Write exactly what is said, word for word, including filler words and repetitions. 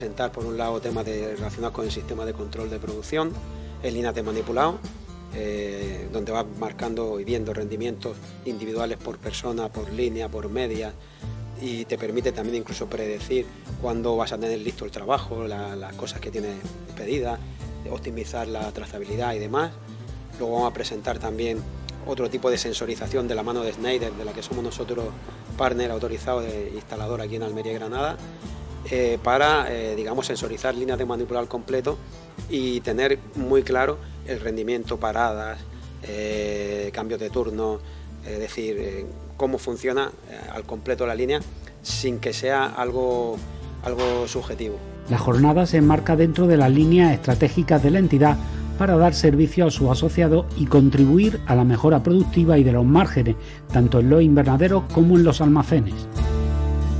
Presentar por un lado temas de, relacionados con el sistema de control de producción en líneas de manipulado, eh, donde vas marcando y viendo rendimientos individuales por persona, por línea, por media, y te permite también incluso predecir cuándo vas a tener listo el trabajo, la, las cosas que tienes pedidas, optimizar la trazabilidad y demás. Luego vamos a presentar también otro tipo de sensorización de la mano de Schneider, de la que somos nosotros partner autorizado de instalador aquí en Almería y Granada, eh, para, eh, digamos, sensorizar líneas de manipular completo y tener muy claro el rendimiento, paradas, eh, cambios de turno, es decir, eh, cómo funciona eh, al completo la línea sin que sea algo, algo subjetivo. La jornada se enmarca dentro de las líneas estratégicas de la entidad para dar servicio a sus asociados y contribuir a la mejora productiva y de los márgenes, tanto en los invernaderos como en los almacenes.